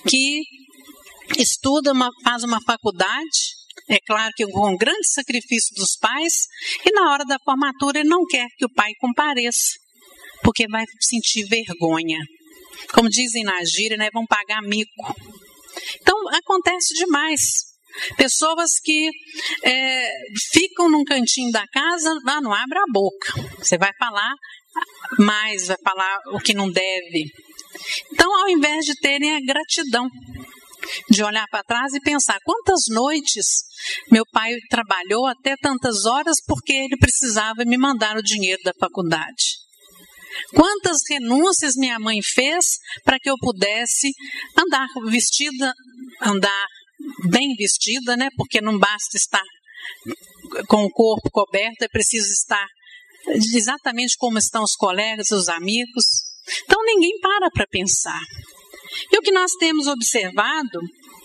que estuda, faz uma faculdade, é claro que com um grande sacrifício dos pais, e na hora da formatura ele não quer que o pai compareça, porque vai sentir vergonha. Como dizem na gíria, né, vão pagar mico. Então, acontece demais. Pessoas que ficam num cantinho da casa, não abre a boca. Você vai falar mais, vai falar o que não deve. Então, ao invés de terem a gratidão, de olhar para trás e pensar quantas noites meu pai trabalhou até tantas horas porque ele precisava me mandar o dinheiro da faculdade. Quantas renúncias minha mãe fez para que eu pudesse andar vestida, andar bem vestida, né? Porque não basta estar com o corpo coberto, é preciso estar exatamente como estão os colegas, os amigos. Então ninguém para pensar. E o que nós temos observado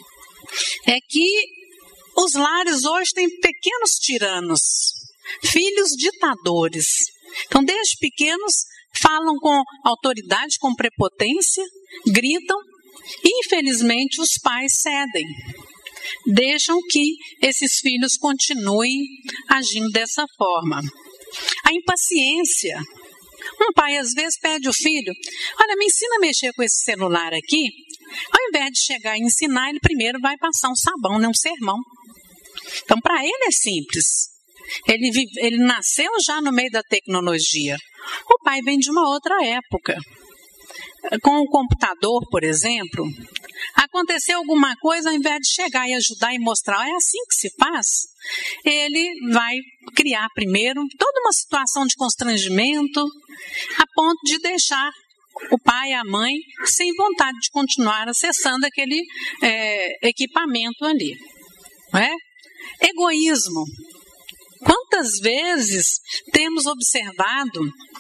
é que os lares hoje têm pequenos tiranos, filhos ditadores. Então, desde pequenos, falam com autoridade, com prepotência, gritam, e infelizmente os pais cedem. Deixam que esses filhos continuem agindo dessa forma. A impaciência. Um pai, às vezes, pede ao filho, olha, me ensina a mexer com esse celular aqui. Ao invés de chegar e ensinar, ele primeiro vai passar um sabão, né, um sermão. Então, para ele é simples. Ele nasceu já no meio da tecnologia. O pai vem de uma outra época. Com o computador, por exemplo, aconteceu alguma coisa, ao invés de chegar e ajudar e mostrar, é assim que se faz, ele vai criar primeiro toda uma situação de constrangimento, a ponto de deixar o pai e a mãe sem vontade de continuar acessando aquele equipamento ali. Não é? Egoísmo. Quantas vezes temos observado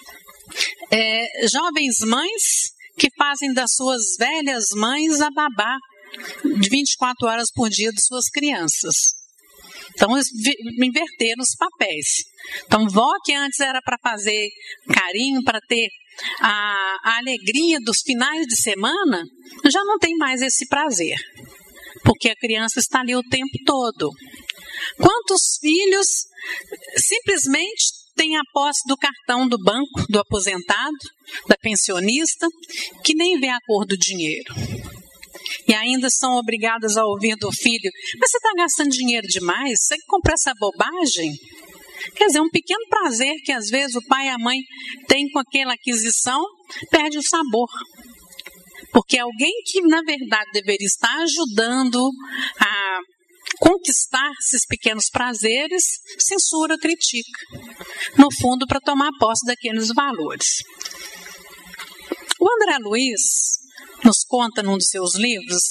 jovens mães que fazem das suas velhas mães a babá de 24 horas por dia de suas crianças. Então, inverteram os papéis. Então, vó que antes era para fazer carinho, para ter a alegria dos finais de semana, já não tem mais esse prazer, porque a criança está ali o tempo todo. Quantos filhos simplesmente têm a posse do cartão do banco, do aposentado, da pensionista, que nem vê a cor do dinheiro. E ainda são obrigadas a ouvir do filho, mas você está gastando dinheiro demais? Você compra essa bobagem? Quer dizer, um pequeno prazer que às vezes o pai e a mãe têm com aquela aquisição, perde o sabor. Porque alguém que na verdade deveria estar ajudando a conquistar esses pequenos prazeres, censura, critica. No fundo, para tomar posse daqueles valores. O André Luiz nos conta num dos seus livros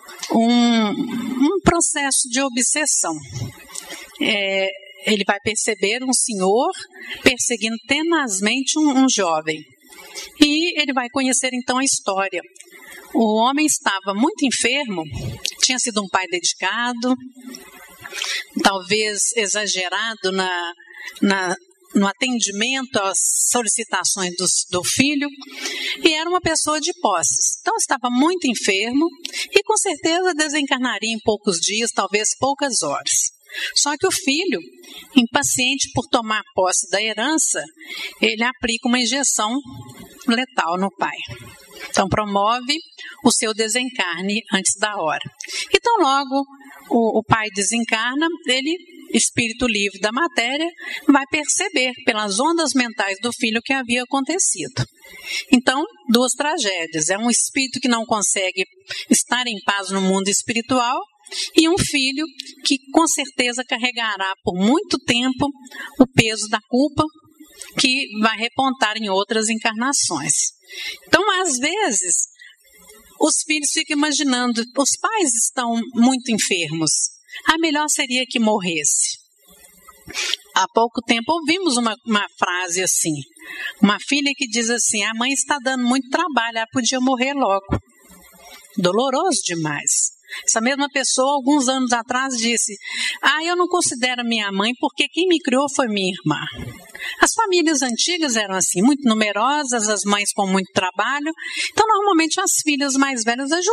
um processo de obsessão. Ele vai perceber um senhor perseguindo tenazmente um jovem. E ele vai conhecer então a história. O homem estava muito enfermo, tinha sido um pai dedicado, talvez exagerado no atendimento às solicitações do filho, e era uma pessoa de posses. Então estava muito enfermo e com certeza desencarnaria em poucos dias, talvez poucas horas. Só que o filho, impaciente por tomar posse da herança, ele aplica uma injeção letal no pai. Então promove o seu desencarne antes da hora. Então logo o pai desencarna, ele, espírito livre da matéria, vai perceber pelas ondas mentais do filho o que havia acontecido. Então, duas tragédias. É um espírito que não consegue estar em paz no mundo espiritual e um filho que com certeza carregará por muito tempo o peso da culpa que vai repontar em outras encarnações. Então, às vezes, os filhos ficam imaginando, os pais estão muito enfermos, melhor seria que morresse. Há pouco tempo ouvimos uma frase assim, uma filha que diz assim, a mãe está dando muito trabalho, ela podia morrer logo. Doloroso demais. Essa mesma pessoa, alguns anos atrás, disse, eu não considero minha mãe porque quem me criou foi minha irmã. As famílias antigas eram assim, muito numerosas, as mães com muito trabalho, então normalmente as filhas mais velhas ajudavam.